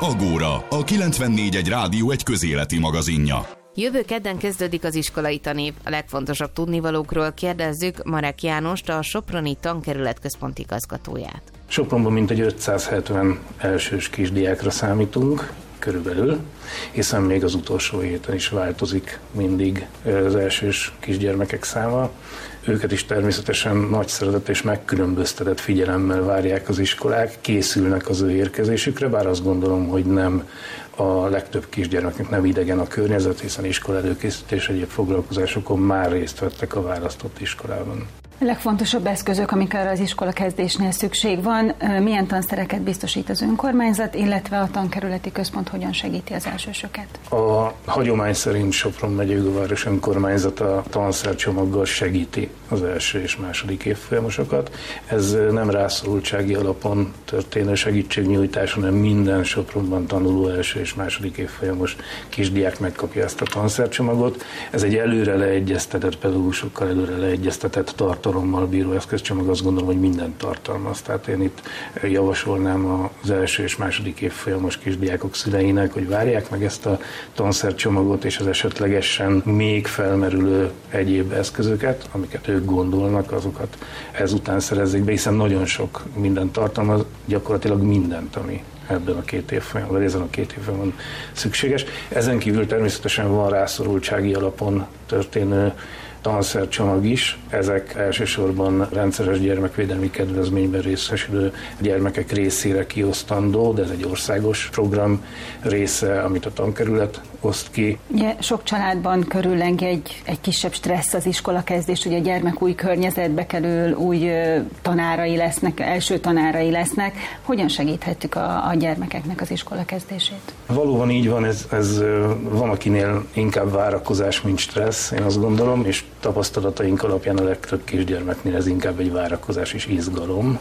Agóra, a 94.1 Rádió egy közéleti magazinja. Jövő kedden kezdődik az iskolai tanév. A legfontosabb tudnivalókról kérdezzük Marek Jánost, a Soproni Tankerület központi igazgatóját. Sopronban mintegy 570 elsős kisdiákra számítunk körülbelül, hiszen még az utolsó héten is változik mindig az elsős kisgyermekek száma. Őket is természetesen nagy szeretet és megkülönböztetett figyelemmel várják az iskolák, készülnek az ő érkezésükre, bár azt gondolom, hogy nem a legtöbb kisgyermeknek nem idegen a környezet, hiszen iskola előkészítés egyéb foglalkozásokon már részt vettek a választott iskolában. A legfontosabb eszközök, amikre az iskola kezdésnél szükség van, milyen tanszereket biztosít az önkormányzat, illetve a tankerületi központ hogyan segíti az elsősöket? A hagyomány szerint Sopron megyei város önkormányzata tanszercsomaggal segíti az első és második évfolyamosokat. Ez nem rászorultsági alapon történő segítségnyújtás, hanem minden Sopronban tanuló első és második évfolyamos kisdiák megkapja ezt a tanszercsomagot. Ez egy előre leegyeztetett pedagógusokkal előre leegyeztetett tartalommal bíró eszközcsomag, azt gondolom, hogy mindent tartalmaz. Tehát én itt javasolnám az első és második évfolyamos kisdiákok szüleinek, hogy várják meg ezt a tanszercsomagot és az esetlegesen még felmerülő egyéb eszközöket, amiket ők gondolnak, azokat ezután szerezzék be, hiszen nagyon sok mindent tartalmaz, gyakorlatilag mindent, ami ebben a két évfolyamon, vagy ezen a két évfolyamon szükséges. Ezen kívül természetesen van rászorultsági alapon történő tanszercsomag is. Ezek elsősorban rendszeres gyermekvédelmi kedvezményben részesülő gyermekek részére kiosztandó, de ez egy országos program része, amit a tankerület oszt ki. Ugye, sok családban körüllengi egy kisebb stressz az iskolakezdés, ugye a gyermek új környezetbe kerül, új tanárai lesznek, első tanárai lesznek. Hogyan segíthetjük a gyermekeknek az iskolakezdését? Valóban így van, ez van, akinél inkább várakozás, mint stressz, én azt gondolom, és tapasztalataink alapján a legtöbb kisgyermeknél ez inkább egy várakozás és izgalom,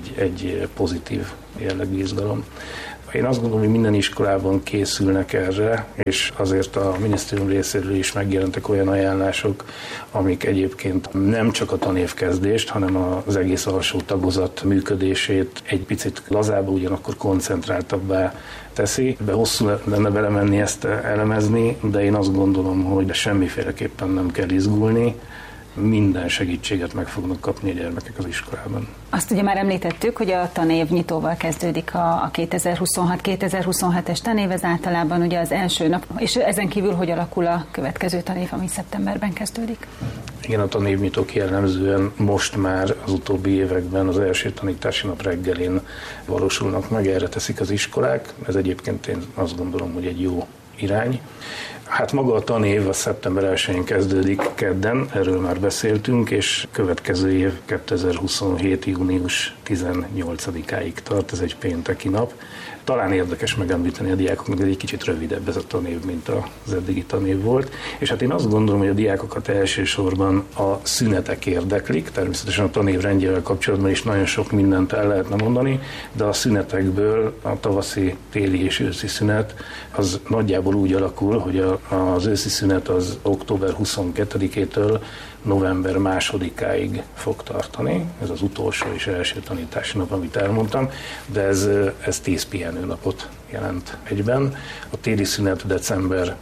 egy pozitív jellegű izgalom. Én azt gondolom, hogy minden iskolában készülnek erre, és azért a minisztérium részéről is megjelentek olyan ajánlások, amik egyébként nem csak a tanévkezdést, hanem az egész alsó tagozat működését egy picit lazább, ugyanakkor koncentráltabbá teszi. Hosszú lenne belemenni ezt elemezni, de én azt gondolom, hogy semmiféleképpen nem kell izgulni, minden segítséget meg fognak kapni a gyermekek az iskolában. Azt ugye már említettük, hogy a tanév nyitóval kezdődik a 2026-2027-es tanév, ez általában ugye az első nap, és ezen kívül hogy alakul a következő tanév, ami szeptemberben kezdődik? Igen, a tanévnyitók jellemzően most már az utóbbi években az első tanítási nap reggelén valósulnak meg, erre teszik az iskolák, ez egyébként én azt gondolom, hogy egy jó irány. Hát maga a tanév a szeptember 1-én kezdődik kedden, erről már beszéltünk, és következő év 2027. június 18-áig tart, ez egy pénteki nap. Talán érdekes megemlíteni a diákoknak, hogy egy kicsit rövidebb ez a tanév, mint az eddigi tanév volt. És hát én azt gondolom, hogy a diákokat elsősorban a szünetek érdeklik, természetesen a tanév rendjével kapcsolatban is nagyon sok mindent el lehetne mondani, de a szünetekből a tavaszi, téli és őszi szünet az nagyjából úgy alakul, hogy az őszi szünet az október 22-től november 2-áig fog tartani. Ez az utolsó és első tanítási nap, amit elmondtam, de ez 10 pihenőnapot jelent egyben. A téli szünet december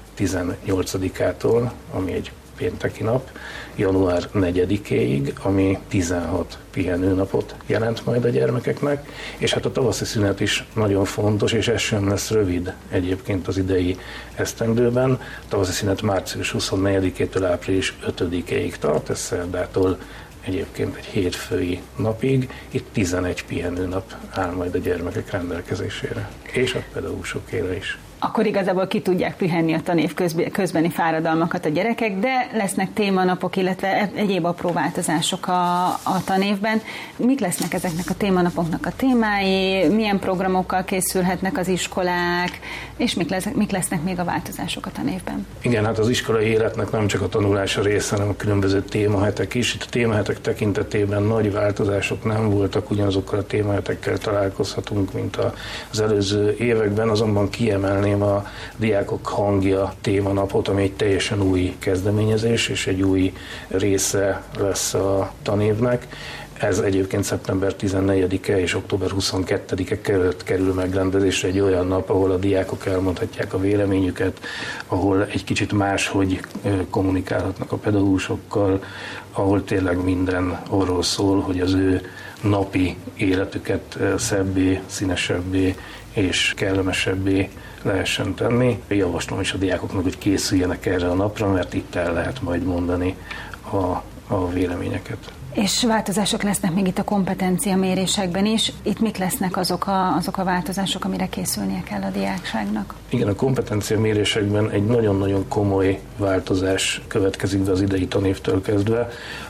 18-ától, ami egy pénteki nap, január 4-éig, ami 16 pihenőnapot jelent majd a gyermekeknek, és hát a tavaszi szünet is nagyon fontos, és ez sem lesz rövid egyébként az idei esztendőben. A tavaszi szünet március 24-től április 5-éig tart, ez szerdától egyébként egy hétfői napig, itt 11 pihenőnap áll majd a gyermekek rendelkezésére, és a pedagógusokére is. Akkor igazából ki tudják pihenni a tanév közbeni fáradalmakat a gyerekek, de lesznek témanapok, illetve egyéb apró változások a tanévben. Mik lesznek ezeknek a témanapoknak a témái, milyen programokkal készülhetnek az iskolák, és mik lesznek még a változások a tanévben? Igen, hát az iskolai életnek nem csak a tanulása része, hanem a különböző témahetek is. Itt a témahetek tekintetében nagy változások nem voltak, ugyanazokkal a témahetekkel találkozhatunk, mint az előző években, azonban kiemelni a Diákok hangja témanapot, ami egy teljesen új kezdeményezés, és egy új része lesz a tanévnek. Ez egyébként szeptember 14-e és október 22-e kerül megrendezésre, egy olyan nap, ahol a diákok elmondhatják a véleményüket, ahol egy kicsit máshogy kommunikálhatnak a pedagógusokkal, ahol tényleg minden arról szól, hogy az ő napi életüket szebbé, színesebbé és kellemesebbé lehessen tenni. Javaslom is a diákoknak, hogy készüljenek erre a napra, mert itt el lehet majd mondani a véleményeket. És változások lesznek még itt a kompetenciamérésekben is. Itt mik lesznek azok a változások, amire készülnie kell a diákságnak? Igen, a kompetenciamérésekben egy nagyon-nagyon komoly változás következik be az idei tanévtől kezdve.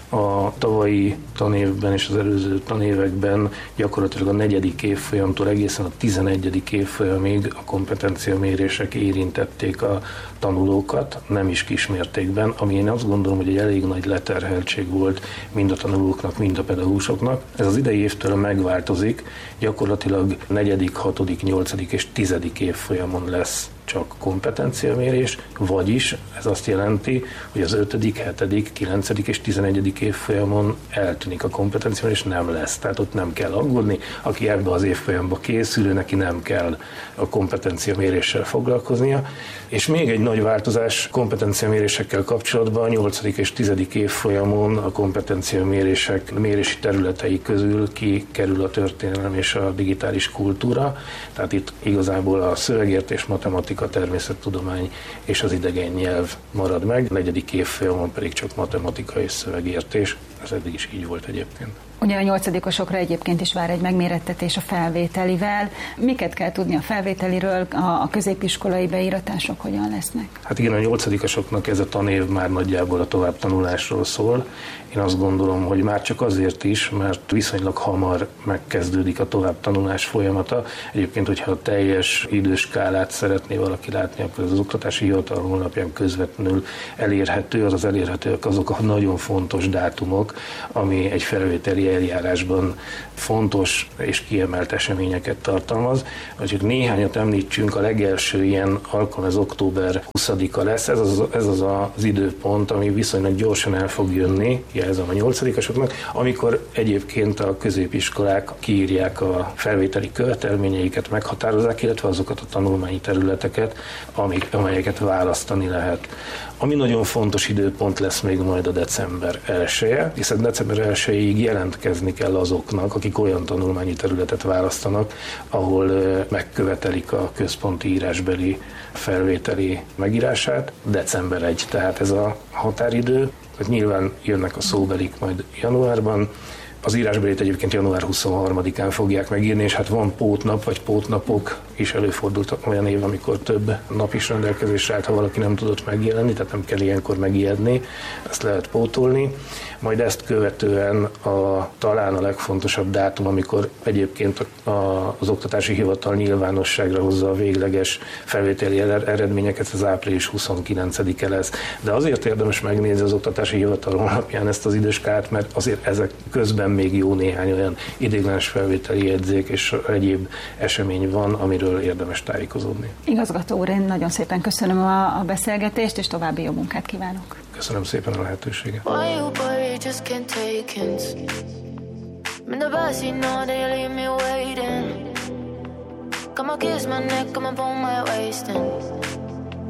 A tavalyi tanévben és az előző tanévekben gyakorlatilag a 4. évfolyamtól egészen a 11. évfolyamig a kompetenciamérések érintették a tanulókat, nem is kismértékben, ami én azt gondolom, hogy egy elég nagy leterheltség volt mind a tanulóknak, mind a pedagógusoknak. Ez az idei évtől megváltozik, gyakorlatilag 4., 6., 8. és 10. évfolyamon lesz csak kompetenciamérés, vagyis ez azt jelenti, hogy az 5., 7., 9. és 11. évfolyamon eltűnik a kompetenciamérés, nem lesz. Tehát ott nem kell aggódni, aki ebbe az évfolyamba készül, neki nem kell a kompetenciaméréssel foglalkoznia. És még egy nagy változás kompetenciamérésekkel kapcsolatban a 8. és 10. évfolyamon a kompetenciamérések mérési területei közül kikerül a történelem és a digitális kultúra. Tehát itt igazából a szövegértés, matematika, természettudomány és az idegen nyelv marad meg. A 4. évfolyamon pedig csak matematika és szövegértés. Ez eddig is így volt egyébként. Ugye a 8-osokra egyébként is vár egy megmérettetés a felvételivel. Miket kell tudni a felvételiről, a középiskolai beíratások hogyan lesznek? Hát igen, a 8-osoknak ez a tanév már nagyjából a továbbtanulásról szól. Én azt gondolom, hogy már csak azért is, mert viszonylag hamar megkezdődik a továbbtanulás folyamata. Egyébként, hogyha a teljes időskálát szeretné valaki látni, akkor az Oktatási Hivatal honlapján közvetlenül elérhető. Az elérhetőek azok a nagyon fontos dátumok, ami egy felvételi eljárásban fontos és kiemelt eseményeket tartalmaz. Csak néhányat említsünk, a legelső ilyen alkalom az október 20-a lesz. Ez az időpont, ami viszonylag gyorsan el fog jönni, jelzem a 8-osoknak, amikor egyébként a középiskolák kiírják a felvételi követelményeiket, meghatározzák, illetve azokat a tanulmányi területeket, amelyeket választani lehet. Ami nagyon fontos időpont lesz még majd a december 1-e, hiszen december 1-ig jelentkezni kell azoknak, akik olyan tanulmányi területet választanak, ahol megkövetelik a központi írásbeli felvételi megírását. December 1, tehát ez a határidő. Nyilván jönnek a szóbelik majd januárban. Az írásbelit egyébként január 23-án fogják megírni, és hát van pótnap, vagy pótnapok is előfordultak olyan év, amikor több nap is rendelkezésre állt, ha valaki nem tudott megjelenni, tehát nem kell ilyenkor megijedni, ezt lehet pótolni. Majd ezt követően talán a legfontosabb dátum, amikor egyébként az Oktatási Hivatal nyilvánosságra hozza a végleges felvételi eredményeket, ez április 29-e lesz. De azért érdemes megnézni az Oktatási Hivatal honlapján ezt az időskálát, mert azért ezek közben még jó néhány olyan ideiglenes felvételi jegyzék és egyéb esemény van, amiről érdemes tájékozódni. Igazgató úr, én nagyon szépen köszönöm a beszélgetést, és további jó munkát kívánok. Köszönöm szépen a lehetőséget. Come on, kiss my neck, come on, pull my waist in.